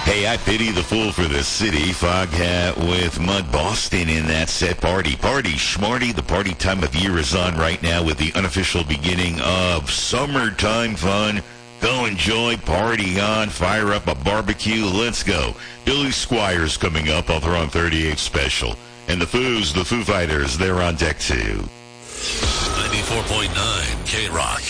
Hey, I pity the fool for the city. Foghat with Mud Boston in that set. Party schmarty. The party time of year is on right now with the unofficial beginning of summertime fun. Go enjoy, party on, fire up a barbecue. Let's go. Billy Squires coming up. I'll throw on 38 special. And the Foo Fighters, they're on deck too. 94.9 K-Rock.